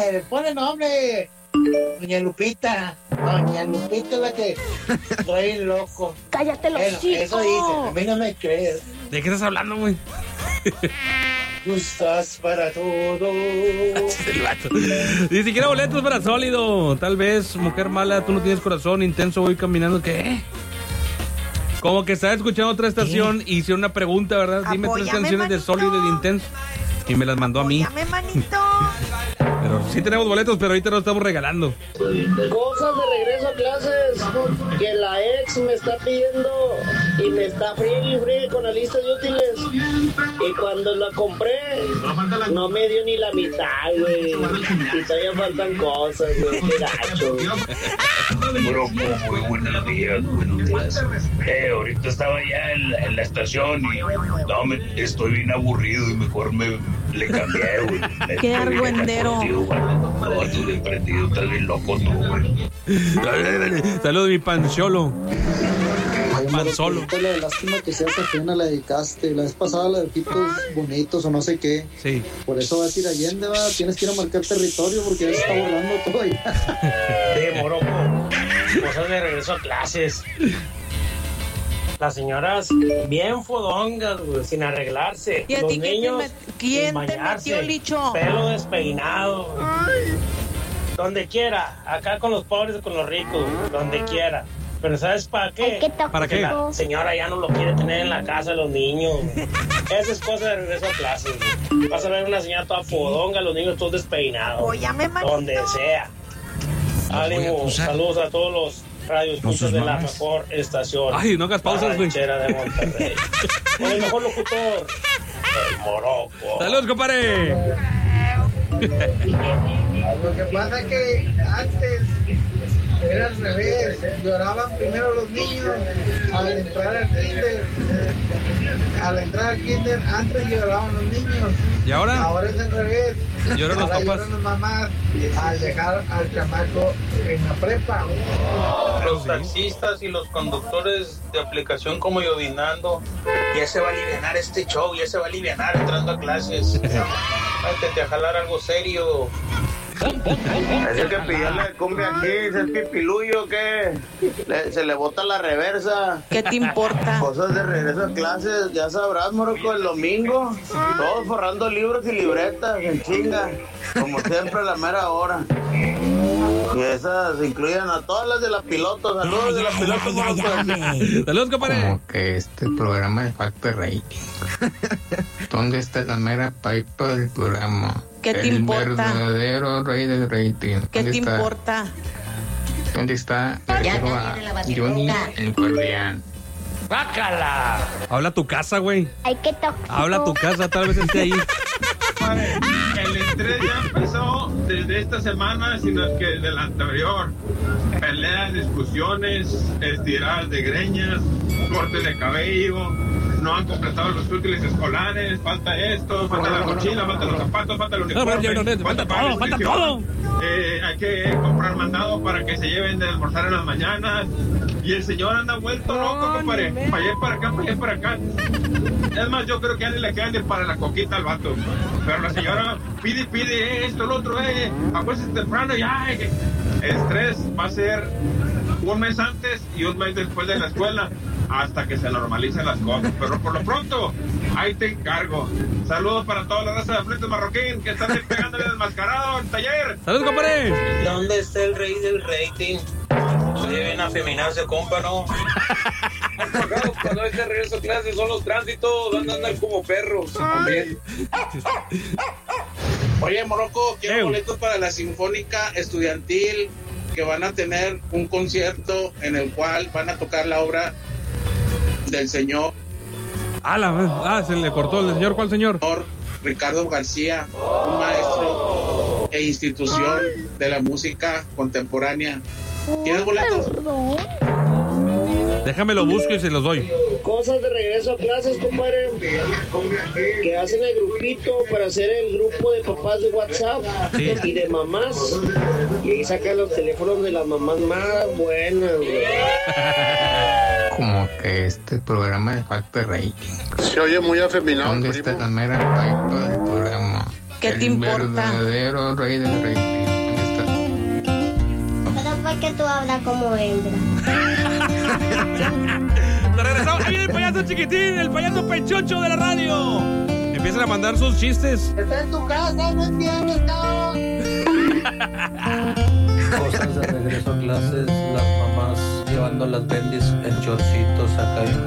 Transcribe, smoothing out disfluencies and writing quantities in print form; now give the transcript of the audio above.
pone nombre. Doña Lupita es la que estoy loco. Cállate los chicos. Eso dice, a mí no me crees. ¿De qué estás hablando, güey? Tú estás para todo. Ni siquiera boletos para Sólido. Tal vez, mujer mala, tú no tienes corazón. Intenso, voy caminando. ¿Qué? Como que estaba escuchando otra estación y hicieron una pregunta, ¿verdad? Dime 3 canciones manito. de Sólido y de Intenso. Y me las mandó a mí. Manito. Pero sí tenemos boletos, pero ahorita los estamos regalando. Cosas de regreso a clases que la ex me está pidiendo y me está friegue con la lista de útiles. Y cuando la compré, no me dio ni la mitad, güey. Y todavía faltan cosas, güey. Qué gacho, güey. Bro, muy buenos días. Ahorita estaba ya en la estación y estoy bien aburrido y mejor le cambié, güey. Qué argüendero. No, estoy bien prendido, estás bien loco tú, güey. Saludos, mi pancholo. Solo. La lástima que seas ajena la dedicaste. La vez pasada la de ojitos bonitos o no sé qué. Sí. Por eso vas a ir a Allende, va. Tienes que ir a marcar territorio porque ya se está volando todo ya. Moroco. Cosas de regreso a clases. Las señoras bien fodongas, güey, sin arreglarse. ¿Y a Los ti niños quién sin te bañarse, metió, Licho? pelo despeinado. Ay. Donde quiera. Acá con los pobres y con los ricos. Donde quiera. Pero ¿sabes para qué? ¿Para qué? La señora ya no lo quiere tener en la casa de los niños. Esa es cosa de regreso a clases. Güey. Vas a ver una señora toda fodonga, los niños todos despeinados. Óyame, manito. Donde sea. Ánimo, saludos a todos los radioescuchas de la mejor estación. Ay, no hagas pausas, güey. De Monterrey. Con el mejor locutor, el Moroco. ¡Saludos, compadre! Lo que pasa es que antes era al revés, lloraban primero los niños al entrar al kinder. Al entrar al kinder antes lloraban los niños. ¿Y ahora? Ahora es al revés. Lloran los ahora papás. lloran las mamás al dejar al chamaco en la prepa. Los taxistas y los conductores de aplicación como Yodinando, ya se va a alivianar este show, ya se va a alivianar entrando a clases. Métete a jalar algo serio. Es el que pidió la cumbia aquí, es el pipiluyo que se le bota la reversa. ¿Qué te importa? Cosas de regreso a clases, ya sabrás, Moroco, el domingo. Todos forrando libros y libretas, en chinga. Como siempre a la mera hora. Y esas incluyen a todas las de la piloto. Saludos de la piloto, Moroco. Saludos, compadre. Como que este programa le falta rating. ¿Dónde está la mera pipa del programa? ¿Qué te el importa? El verdadero rey del rating. ¿Qué te importa? ¿Dónde está Johnny el guardián? ¡Bácala! Habla tu casa, güey. Ay, qué tóxico. Habla tu casa, tal vez esté ahí. El estrés ya empezó desde esta semana, sino que de la anterior. Peleas, discusiones, estiradas de greñas, cortes de cabello, no han completado los útiles escolares, falta esto, falta la mochila, falta los zapatos, falta el uniforme, falta todo. Hay que comprar mandado para que se lleven de almorzar en las mañanas. Y el señor anda vuelto loco, compadre. Para allá para acá, para allá para acá. Es más, yo creo que a él le quedan de para la coquita al vato. Pero la señora pide esto, lo otro, acuérdese temprano ya. Estrés va a ser un mes antes y un mes después de la escuela hasta que se normalicen las cosas. Pero por lo pronto, ahí te encargo. Saludos para toda la raza de Frente Marroquín que están pegándole desmascarado en taller. ¡Saludos, compadre! ¿Dónde está el rey del rating? Se deben afeminarse, compa, ¿no? Cuando hay que regreso a clases son los tránsitos, andan como perros. Oye, Moroco, quiero boletos para la Sinfónica Estudiantil, que van a tener un concierto en el cual van a tocar la obra del señor. Se le cortó el señor. ¿Cuál señor? Ricardo García, un maestro e institución de la música contemporánea. ¿Tienes boletos? Déjame lo busco y se los doy. Cosas de regreso a clases, compadre. Que hacen el grupito para hacer el grupo de papás de WhatsApp y de mamás. Y ahí sacan los teléfonos de las mamás más buenas, güey. Como que este programa le falta rating. Se oye muy afeminado. ¿Dónde está la mera pipa del programa? ¿Qué te importa? El verdadero rey del rating. Pero ¿por qué tú hablas como hembra? Te regresamos. Ahí viene el payaso chiquitín, el payaso pechocho de la radio. Empiezan a mandar sus chistes. Está en tu casa, no entiendes, cabrón. Cosas de regreso a clases, las mamás llevando a las bendis en chorcitos acá en